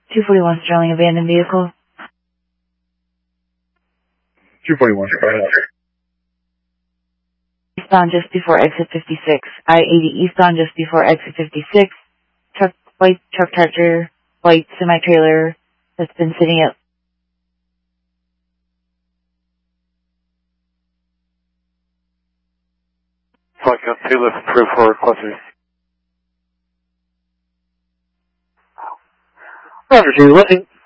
241 Sterling, abandoned vehicle. 241, go ahead. Eastbound just before exit 56. I-80 eastbound just before exit 56. White truck tractor, white semi-trailer that's been sitting at Vodka, lift approved for cluster. Roger, 2, lifting.